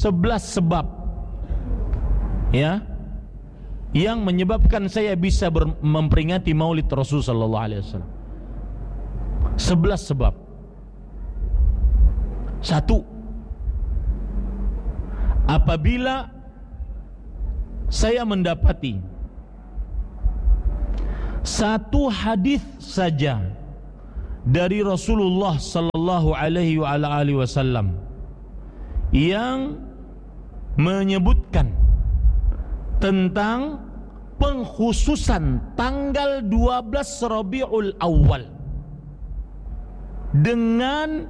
11 sebab ya yang menyebabkan saya bisa memperingati Maulid Rasul sallallahu alaihi wasallam. 11 sebab. 1. Apabila saya mendapati satu hadis saja dari Rasulullah sallallahu alaihi wasallam yang menyebutkan tentang pengkhususan tanggal 12 Rabiul Awal dengan,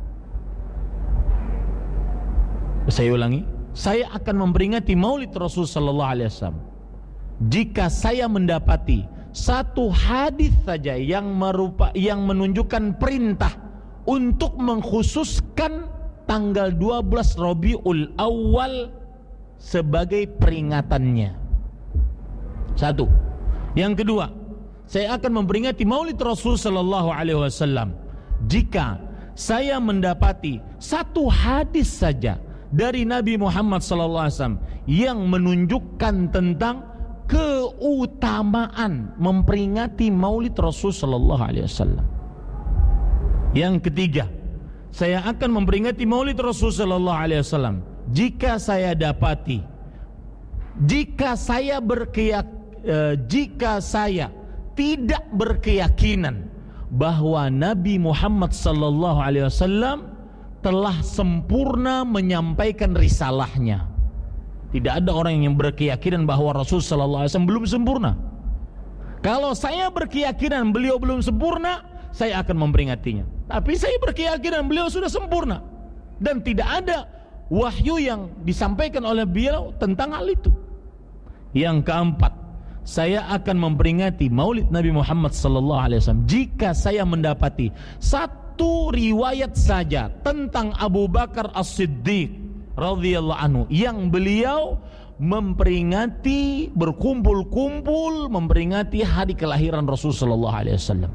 saya ulangi, saya akan memperingati Maulid Rasul sallallahu alaihi wasallam jika saya mendapati satu hadis saja yang menunjukkan perintah untuk mengkhususkan tanggal 12 Rabiul Awal sebagai peringatannya. 1. Yang kedua, saya akan memperingati Maulid Rasul sallallahu alaihi wasallam jika saya mendapati satu hadis saja dari Nabi Muhammad sallallahu alaihi wasallam yang menunjukkan tentang keutamaan memperingati Maulid Rasul sallallahu alaihi wasallam. Yang ketiga, saya akan memperingati Maulid Rasul sallallahu alaihi wasallam jika saya dapati, jika saya tidak berkeyakinan bahwa Nabi Muhammad sallallahu alaihi wasallam telah sempurna menyampaikan risalahnya. Tidak ada orang yang berkeyakinan bahwa Rasul sallallahu alaihi wasallam belum sempurna. Kalau saya berkeyakinan beliau belum sempurna, saya akan memperingatinya. Tapi saya berkeyakinan beliau sudah sempurna dan tidak ada wahyu yang disampaikan oleh beliau tentang hal itu. Yang keempat, saya akan memperingati Maulid Nabi Muhammad sallallahu alaihi wasallam jika saya mendapati satu riwayat saja tentang Abu Bakar As-Siddiq radhiyallahu anhu yang beliau memperingati, berkumpul-kumpul memperingati hari kelahiran Rasul sallallahu alaihi wasallam.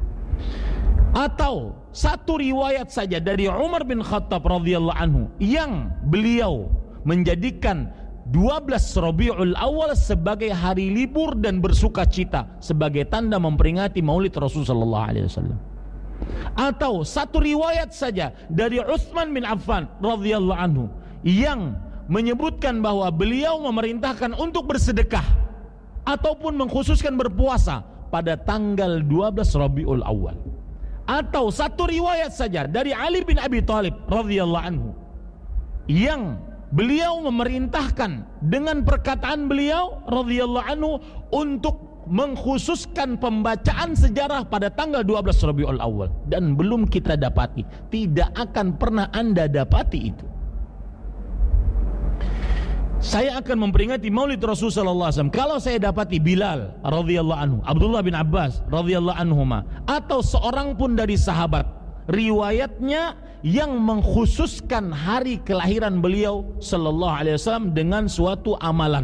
Atau satu riwayat saja dari Umar bin Khattab radhiyallahu anhu yang beliau menjadikan 12 Rabiul Awal sebagai hari libur dan bersukacita sebagai tanda memperingati Maulid Rasul sallallahu alaihi wasallam. Atau satu riwayat saja dari Utsman bin Affan radhiyallahu anhu yang menyebutkan bahwa beliau memerintahkan untuk bersedekah ataupun mengkhususkan berpuasa pada tanggal 12 Rabiul Awal. Atau satu riwayat saja dari Ali bin Abi Thalib radhiyallahu anhu yang beliau memerintahkan dengan perkataan beliau radhiyallahu anhu untuk mengkhususkan pembacaan sejarah pada tanggal 12 Rabiul Awal, dan belum kita dapati, tidak akan pernah Anda dapati itu. Saya akan memperingati Maulid Rasul sallallahu alaihi wasallam kalau saya dapati Bilal radhiyallahu anhu, Abdullah bin Abbas radhiyallahu anhuma, atau seorang pun dari sahabat riwayatnya yang mengkhususkan hari kelahiran beliau sallallahu alaihi wasallam dengan suatu amalan.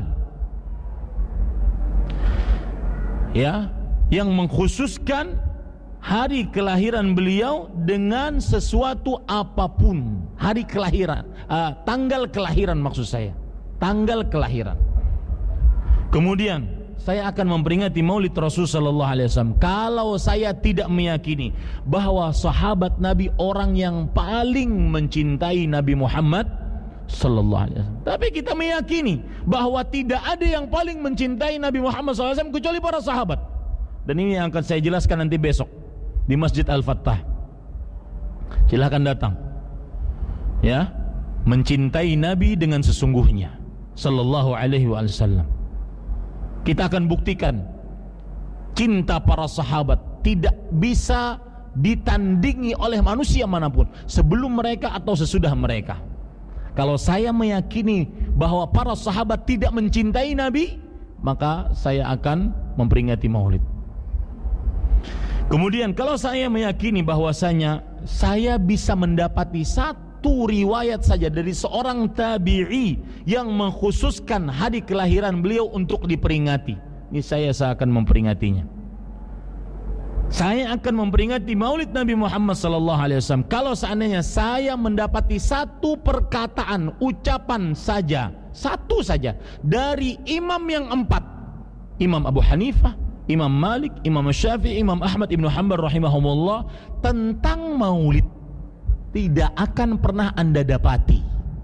Ya, yang mengkhususkan hari kelahiran beliau dengan sesuatu apapun, hari kelahiran, tanggal kelahiran maksud saya. Tanggal kelahiran. Kemudian saya akan memperingati Maulid Rasul sallallahu alaihi wasallam kalau saya tidak meyakini bahwa sahabat Nabi orang yang paling mencintai Nabi Muhammad sallallahu alaihi wasallam. Tapi kita meyakini bahwa tidak ada yang paling mencintai Nabi Muhammad sallallahu alaihi wasallam kecuali para sahabat. Dan ini yang akan saya jelaskan nanti besok di Masjid Al-Fattah. Silakan datang. Ya, mencintai Nabi dengan sesungguhnya sallallahu alaihi wasallam. Kita akan buktikan cinta para sahabat tidak bisa ditandingi oleh manusia manapun sebelum mereka atau sesudah mereka. Kalau saya meyakini bahwa para sahabat tidak mencintai Nabi, maka saya akan memperingati Maulid. Kemudian kalau saya meyakini bahwasanya saya bisa mendapati satu riwayat saja dari seorang tabi'i yang mengkhususkan hari kelahiran beliau untuk diperingati, ini saya akan memperingatinya. Saya akan memperingati Maulid Nabi Muhammad SAW kalau seandainya saya mendapati satu perkataan, ucapan saja, satu saja dari imam yang 4, Imam Abu Hanifah, Imam Malik, Imam Syafi'i, Imam Ahmad Ibn Hanbal rahimahumullah, tentang Maulid, tidak akan pernah Anda dapati.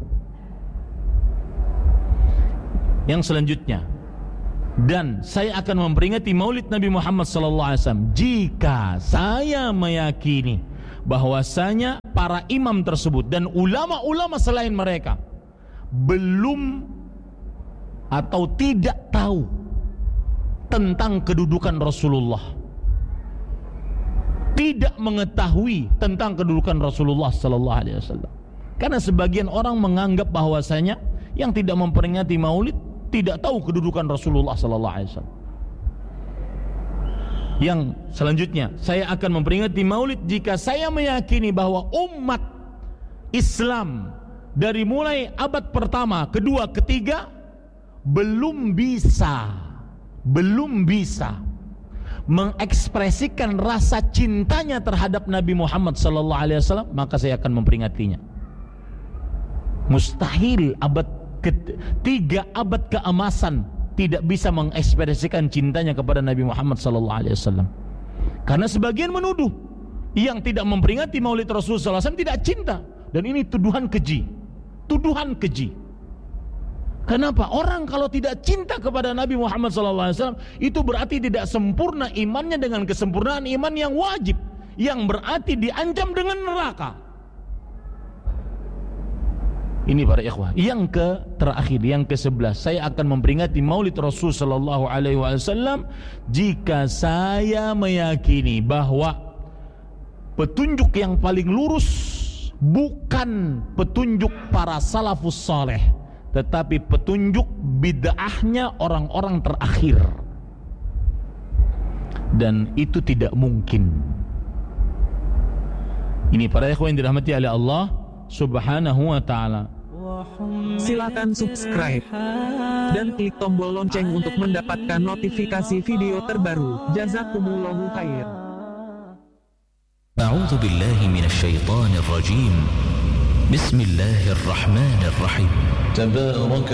Yang selanjutnya, dan saya akan memperingati Maulid Nabi Muhammad SAW jika saya meyakini bahwasanya para imam tersebut dan ulama-ulama selain mereka belum atau tidak tahu tentang kedudukan Rasulullah, tidak mengetahui tentang kedudukan Rasulullah SAW. Karena sebagian orang menganggap bahwasanya yang tidak memperingati Maulid tidak tahu kedudukan Rasulullah sallallahu alaihi wasallam. Yang selanjutnya, saya akan memperingati Maulid jika saya meyakini bahwa umat Islam dari mulai abad pertama, kedua, ketiga belum bisa mengekspresikan rasa cintanya terhadap Nabi Muhammad sallallahu alaihi wasallam, maka saya akan memperingatinya. Mustahil tiga abad keemasan tidak bisa mengekspresikan cintanya kepada Nabi Muhammad SAW. Karena sebagian menuduh yang tidak memperingati Maulid Rasulullah SAW tidak cinta, dan ini tuduhan keji. Kenapa? Orang kalau tidak cinta kepada Nabi Muhammad SAW itu berarti tidak sempurna imannya dengan kesempurnaan iman yang wajib, yang berarti diancam dengan neraka. Ini para ikhwah. Yang terakhir, yang ke-11, saya akan memperingati Maulid Rasul sallallahu alaihi wasallam jika saya meyakini bahwa petunjuk yang paling lurus bukan petunjuk para salafus saleh, tetapi petunjuk bid'ahnya orang-orang terakhir. Dan itu tidak mungkin. Ini para ikhwah yang dirahmati oleh Allah Subhanahu wa ta'ala. Silakan subscribe dan klik tombol lonceng untuk mendapatkan notifikasi video terbaru. Jazakumullahu khair. A'udzu billahi minasy syaithanir rajim. Bismillahirrahmanirrahim. Tabarak